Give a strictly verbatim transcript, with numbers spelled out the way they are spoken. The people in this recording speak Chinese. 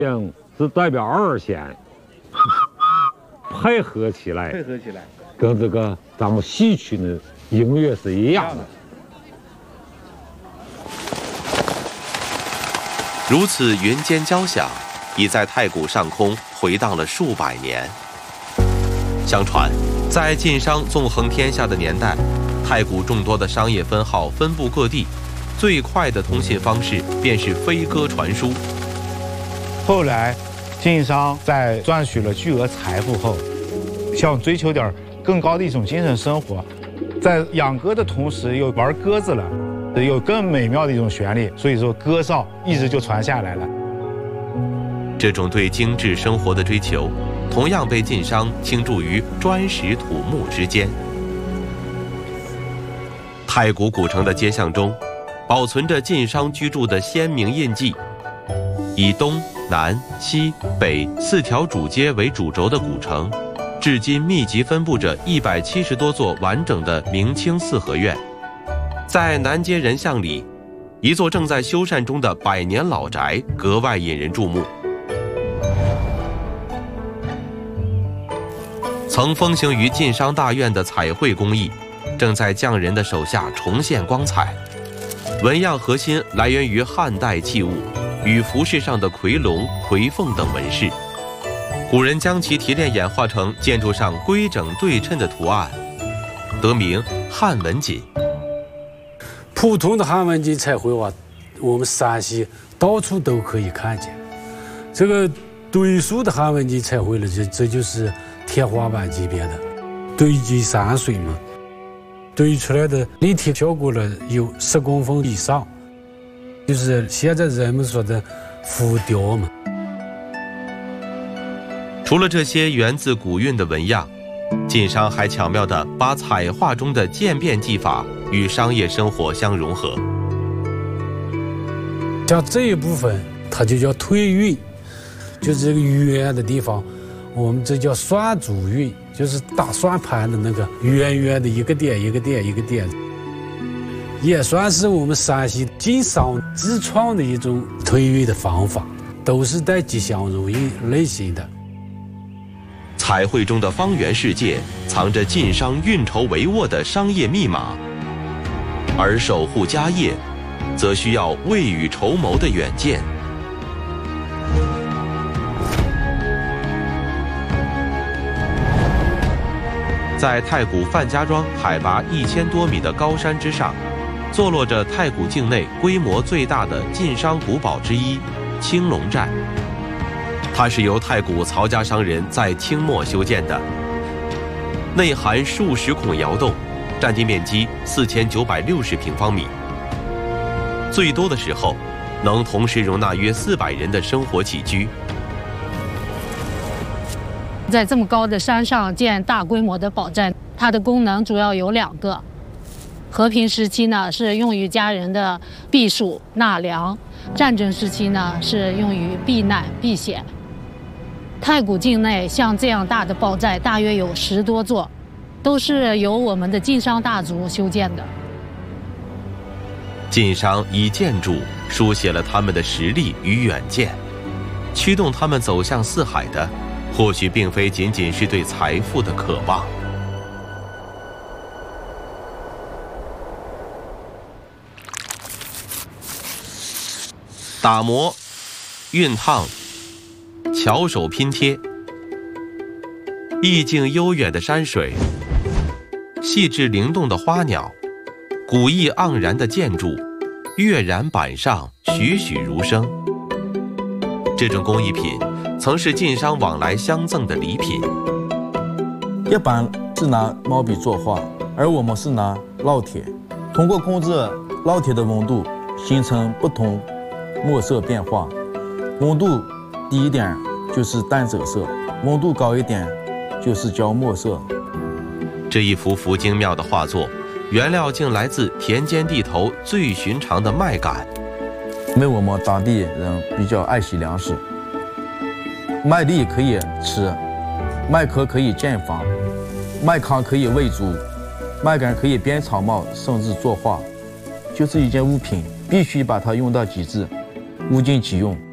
是代表二线配合起来， 配合起来， 跟这个咱们戏曲的音乐是一样的。 如此云间交响，已在太谷上空回荡了数百年。相传，在晋商纵横天下的年代，太谷众多的商业分号分布各地，最快的通信方式便是飞鸽传书。 后来，晋商在赚取了巨额财富后，想追求点更高的一种精神生活，在养鸽的同时又玩鸽子了，有更美妙的一种旋律，所以说歌哨一直就传下来了。 这种对精致生活的追求，同样被晋商倾注于砖石土木之间。太谷古城的街巷中，保存着晋商居住的鲜明印记。以东南西北四条主街为主轴的古城，至今密集分布着一百七十多座完整的明清四合院。在南街人巷里，一座正在修缮中的百年老宅格外引人注目。曾风行于晋商大院的彩绘工艺，正在匠人的手下重现光彩。纹样核心来源于汉代器物与服饰上的夔龙、夔凤等纹饰，古人将其提炼演化成建筑上规整对称的图案，得名汉文锦。 普通的汉文锦彩绘哇，我们山西到处都可以看见。这个堆塑的汉文锦彩绘了，这这就是天花板级别的，堆积山水嘛，堆出来的立体效果了有十公分以上，就是现在人们说的浮雕嘛。 除了这些源自古韵的纹样，晋商还巧妙地把彩画中的渐变技法与商业生活相融合。 像这一部分，它就叫推韵，就是这个圆的地方，我们这叫算珠韵，就是打算盘的那个圆圆的一个点一个点一个点，也算是我们山西晋商自创的一种推韵的方法，都是带吉祥如意类型的。 彩绘中的方圆世界藏着晋商运筹帷幄的商业密码，而守护家业则需要未雨绸缪的远见。在太谷范家庄海拔一千多米的高山之上，坐落着太谷境内规模最大的晋商古堡之一青龙寨。它是由太谷曹家商人在清末修建的，内含数十孔窑洞，占地面积四千九百六十平方米。最多的时候，能同时容纳约四百人的生活起居。 在这么高的山上建大规模的堡寨，它的功能主要有两个。和平时期呢，是用于家人的避暑纳凉；战争时期呢，是用于避难避险。太谷境内像这样大的堡寨大约有十多座，都是由我们的晋商大族修建的。 晋商以建筑书写了他们的实力与远见，驱动他们走向四海的，或许并非仅仅是对财富的渴望。打磨、熨烫、巧手拼贴，意境悠远的山水，细致灵动的花鸟，古意盎然的建筑，跃然板上，栩栩如生。这种工艺品曾是晋商往来相赠的礼品。 一般是拿毛笔作画，而我们是拿烙铁，通过控制烙铁的温度，形成不同墨色变化。温度低一点就是淡赭色，温度高一点就是焦墨色。 这一幅幅精妙的画作，原料竟来自田间地头最寻常的麦秆。 因为我们当地人比较爱惜粮食，麦粒可以吃，麦壳可以建房，麦糠可以喂猪，麦秆可以编草帽，甚至作画。就是一件物品，必须把它用到极致，物尽其用。